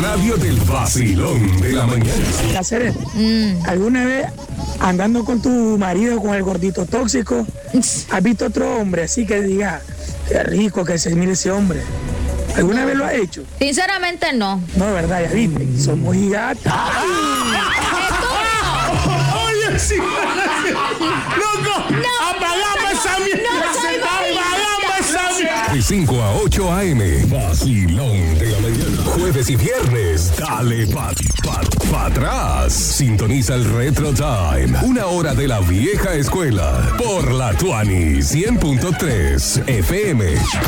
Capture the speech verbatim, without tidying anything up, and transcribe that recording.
radio del vacilón de la mañana. Hacer mm. ¿Alguna vez andando con tu marido con el gordito tóxico, has visto otro hombre así que diga, qué rico que se mire ese hombre? ¿Alguna vez lo has hecho? Sinceramente no. No, verdad, ya viste, somos gigantes. Oye, sí. Loco, no, apagamos esa mierda. Apagamos esa mierda. De cinco a ocho a eme, vacilón de la mañana. Jueves y viernes, dale pa, pa, pa atrás. Sintoniza el Retro Time. Una hora de la vieja escuela. Por la Tuani cien punto tres F M.